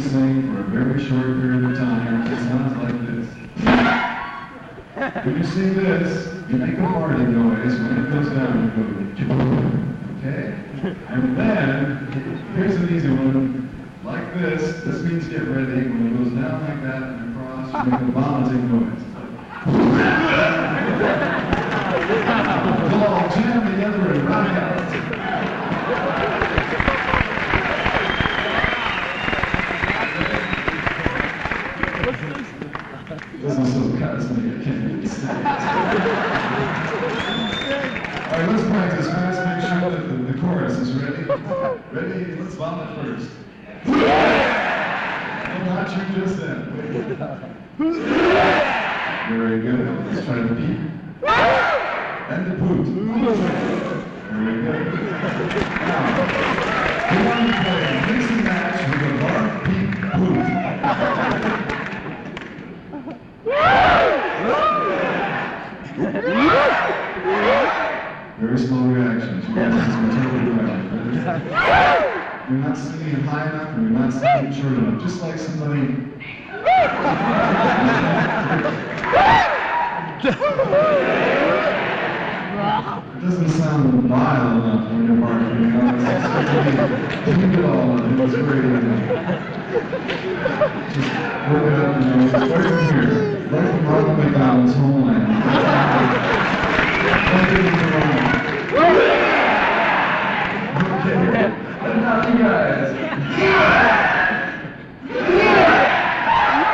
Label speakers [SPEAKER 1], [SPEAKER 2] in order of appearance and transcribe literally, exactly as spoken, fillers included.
[SPEAKER 1] sing for a very short period of time. It sounds like this. When you see this, you make a party noise. When it goes down, you go, okay? And then, here's an easy one. Like this, this means get ready. When it goes down like that and across, you make a vomiting noise. They'll all jam together and run out. This is so cosmic, I can't even say it. All right, let's practice fast. Make sure that the, the chorus is ready. Ready? Let's vomit first. Well, not you just then. Very good. Let's try the beat. And the poot. Very good. Now, we want to play a mix and match with a bark, beat, poot. Very slow reactions. You guys just totally right. You're not singing high enough and you're not singing short enough. Just like somebody. It doesn't sound vile enough when you're barking. You know, it's keep it all up. It's great. Just work it up, you know, right from here. Right from Ronald McDonald's homeland.